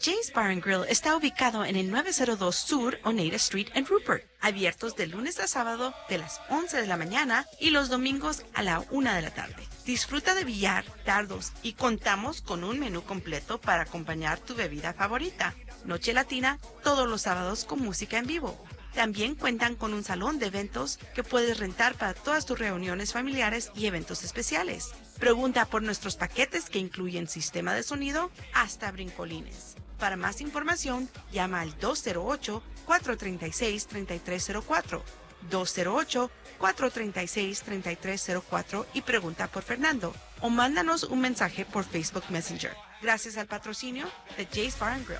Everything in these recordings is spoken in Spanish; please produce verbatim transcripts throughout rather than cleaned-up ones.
Jay's Bar and Grill está ubicado en el nueve cero dos Sur Oneida Street en Rupert, abiertos de lunes a sábado de las once de la mañana y los domingos a la una de la tarde. Disfruta de billar, dardos y contamos con un menú completo para acompañar tu bebida favorita. Noche Latina todos los sábados con música en vivo. También cuentan con un salón de eventos que puedes rentar para todas tus reuniones familiares y eventos especiales. Pregunta por nuestros paquetes que incluyen sistema de sonido hasta brincolines. Para más información, llama al dos cero ocho, cuatro tres seis, tres tres cero cuatro, dos cero ocho, cuatro tres seis, tres tres cero cuatro y pregunta por Fernando o mándanos un mensaje por Facebook Messenger. Gracias al patrocinio de Jay's Bar and Grill.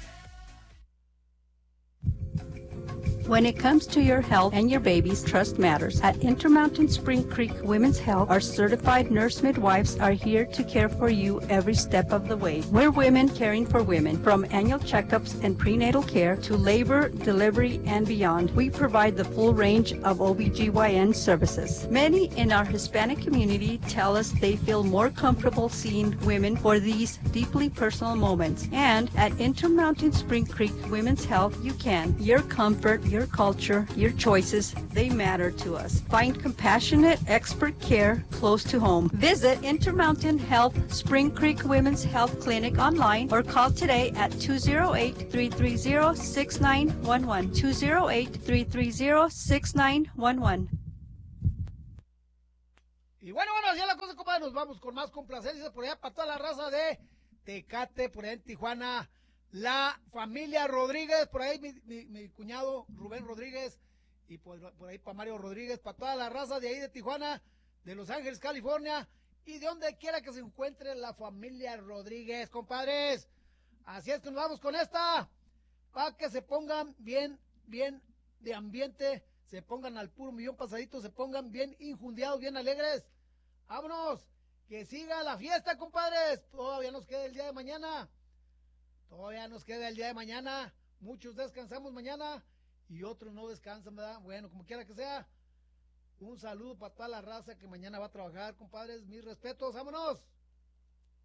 When it comes to your health and your baby's, trust matters. At Intermountain Spring Creek Women's Health, our certified nurse midwives are here to care for you every step of the way. We're women caring for women. From annual checkups and prenatal care to labor, delivery, and beyond, we provide the full range of O B G Y N services. Many in our Hispanic community tell us they feel more comfortable seeing women for these deeply personal moments. And at Intermountain Spring Creek Women's Health, you can. Your comfort, your culture, your choices, they matter to us. Find compassionate, expert care close to home. Visit Intermountain Health Spring Creek Women's Health Clinic online or call today at two oh eight, three three oh, six nine one one, two oh eight, three three oh, six nine one one. Y bueno, bueno, así es la cosa, compadre. Nos vamos con más complacencias por allá para toda la raza de Tecate, por allá en Tijuana. La familia Rodríguez, por ahí mi, mi, mi cuñado Rubén Rodríguez, y por, por ahí para Mario Rodríguez, para toda la raza de ahí de Tijuana, de Los Ángeles, California, y de donde quiera que se encuentre la familia Rodríguez, compadres. Así es que nos vamos con esta, para que se pongan bien, bien de ambiente, se pongan al puro millón pasadito, se pongan bien injundiados, bien alegres. Vámonos, que siga la fiesta, compadres. Todavía nos queda el día de mañana. Todavía nos queda el día de mañana. Muchos descansamos mañana y otros no descansan, ¿verdad? Bueno, como quiera que sea. Un saludo para toda la raza que mañana va a trabajar, compadres. Mis respetos. ¡Vámonos!